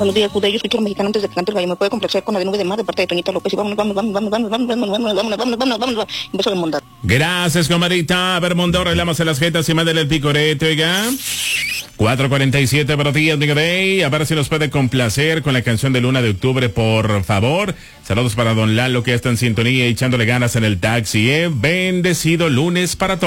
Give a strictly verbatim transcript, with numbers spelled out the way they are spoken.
Buenos días, Jude. Yo escucho a los mexicanos antes de que cante el gallo. ¿Me puede complacer con la de Nube de Mar de parte de Toñita López? Y vámonos, vámonos, vámonos, vámonos, vámonos, vámonos, vámonos, vámonos, vámonos, vámonos, vámonos. Un beso de mondad. Gracias, comadita. A ver, Mondor, relámase las jetas y mándale el picorete, oiga. cuatro cuarenta y siete para ti, Amigo Day. A ver si nos puede complacer con la canción de Luna de Octubre, por favor. Saludos para don Lalo, que está en sintonía y echándole ganas en el taxi, ¿eh? Bendecido lunes para todos.